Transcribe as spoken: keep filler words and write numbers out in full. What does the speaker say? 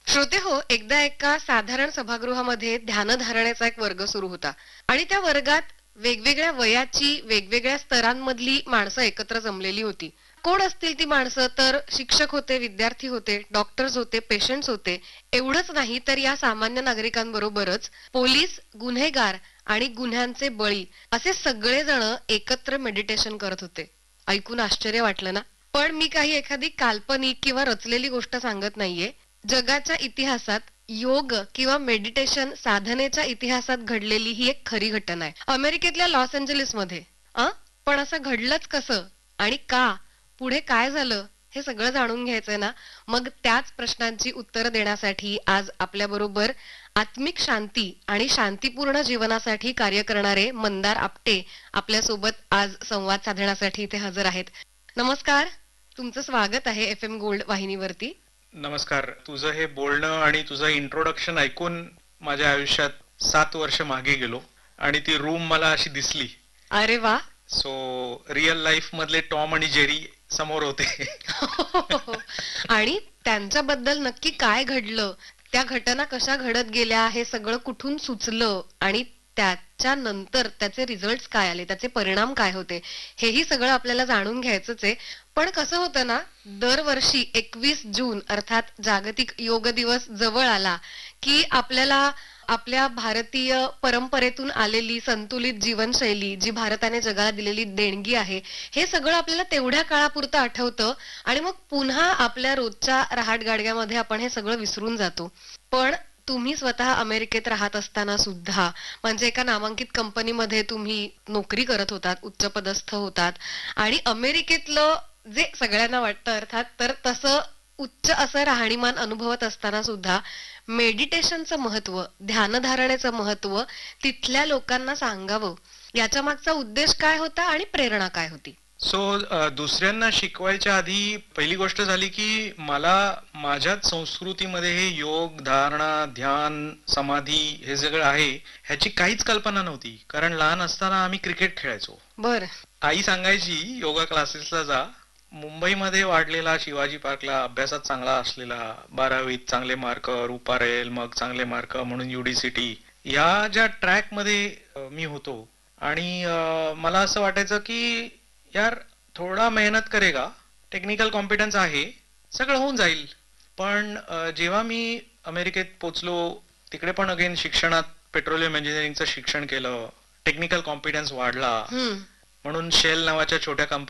श्रोते हो, एकदा एका साधारण सभागृहामध्ये ध्यानधारणेचा एक वर्ग सुरू होता आणि त्या वर्गात वेगवेगळ्या वयाची, वेगवेगळ्या स्तरांमधली माणसं एकत्र जमलेली होती. कोण असतील ती माणसं? तर शिक्षक होते, विद्यार्थी होते, डॉक्टर्स होते, पेशंट्स होते. एवढंच नाही तर या सामान्य नागरिकांबरोबरच पोलीस, गुन्हेगार आणि गुन्ह्यांचे बळी असे सगळेजण एकत्र मेडिटेशन करत होते. ऐकून आश्चर्य वाटलं ना? पण मी काही एखादी काल्पनिक किंवा रचलेली गोष्ट सांगत नाहीये. जगाच्या इतिहासात योग किंवा मेडिटेशन साधनेच्या इतिहासात घडलेली ही एक खरी घटना आहे. अमेरिकेतल्या लॉस एंजलिस मध्ये. अ पण असं घडलंच कसं आणि का? पुढे काय झालं? हे सगळं जाणून घ्यायचंय ना? मग त्याच प्रश्नांची उत्तरं देण्यासाठी आज आपल्या बरोबर आत्मिक शांती आणि शांतीपूर्ण जीवनासाठी कार्य करणारे मंदार आपटे आपल्या सोबत आज संवाद साधण्यासाठी इथे हजर आहेत. नमस्कार, तुमचं स्वागत आहे एफ एम गोल्ड वाहिनीवरती. नमस्कार. तुझं हे बोलणं आणि तुझं इंट्रोडक्शन ऐकून माझ्या आयुष्यात सात वर्ष मागे गेलो आणि ती रूम मला अशी दिसली. अरे वा. सो रिअल लाईफ मधले टॉम आणि जेरी समोर होते. आणि त्यांच्याबद्दल नक्की काय घडलं, त्या घटना कशा घडत गेल्या, हे सगळं कुठून सुचलं आणि त्याच्यानंतर त्याचे रिझल्ट काय आले, त्याचे परिणाम काय होते, हेही सगळं आपल्याला जाणून घ्यायचंच आहे. पण कसं होतं ना, दरवर्षी एकवीस जून अर्थात जागतिक योग दिवस जवळ आला की आपल्याला आपल्या भारतीय परंपरेतून आलेली संतुलित जीवनशैली, जी भारताने जगाला दिलेली देणगी आहे, हे सगळं आपल्याला तेवढ्या काळापुरतं आठवतं आणि मग पुन्हा आपल्या रोजच्या रहाटगाडग्यामध्ये आपण हे सगळं विसरून जातो. पण तुम्ही स्वतः अमेरिकेत राहत असताना सुद्धा, म्हणजे एका नामांकित कंपनीमध्ये तुम्ही नोकरी करत होतात, उच्चपदस्थ होतात आणि अमेरिकेतलं जे सगळ्यांना वाटतं अर्थात, तर तसं उच्च असं राहणीमान अनुभवत असताना सुद्धा मेडिटेशनचं महत्व, ध्यानधारणेचं महत्व तिथल्या लोकांना सांगावं, याच्या मागचा उद्देश काय होता आणि प्रेरणा काय होती? सो so, दुसऱ्यांना शिकवायच्या आधी पहिली गोष्ट झाली की मला माझ्याच संस्कृतीमध्ये हे योग, धारणा, ध्यान, समाधी हे सगळं आहे ह्याची काहीच कल्पना नव्हती. कारण लहान असताना आम्ही क्रिकेट खेळायचो. बर. आई सांगायची योगा क्लासेसला जा. मुंबईमध्ये वाढलेला, शिवाजी पार्कला अभ्यासात चांगला असलेला, बारावीत चांगले मार्क, रुपा रेल, मग चांगले मार्क म्हणून युडीसीटी, या ज्या ट्रॅक मध्ये मी होतो आणि मला असं वाटायचं की यार थोडा मेहनत करेगा, टेक्निकल कॉम्पिटन्स आहे, सगळं होऊन जाईल. पण जेव्हा मी अमेरिकेत पोचलो, तिकडे पण अगेन शिक्षणात पेट्रोलियम इंजिनिअरिंगचं शिक्षण केलं, टेक्निकल कॉम्पिटन्स वाढला, म्हणून शेल नावाच्या छोट्या कंपनी